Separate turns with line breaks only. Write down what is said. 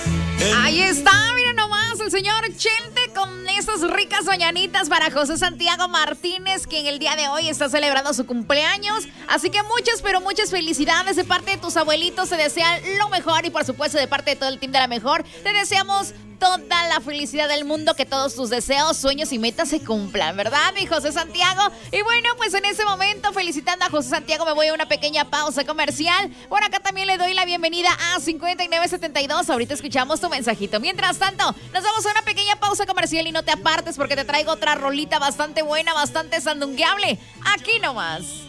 Ahí está, miren nomás, el señor Chente con esas ricas mañanitas para José Santiago Martínez, quien el día de hoy está celebrando su cumpleaños. Así que muchas, pero muchas felicidades de parte de tus abuelitos. Te desean lo mejor y por supuesto de parte de todo el team de La Mejor, te deseamos toda la felicidad del mundo, que todos tus deseos, sueños y metas se cumplan, ¿verdad, mi José Santiago? Y bueno, pues en ese momento, felicitando a José Santiago, me voy a una pequeña pausa comercial. Por acá también le doy la bienvenida a 5972. Ahorita escuchamos tu mensajito. Mientras tanto, nos vamos a una pequeña pausa comercial y no te apartes porque te traigo otra rolita bastante buena, bastante sandungueable. Aquí nomás.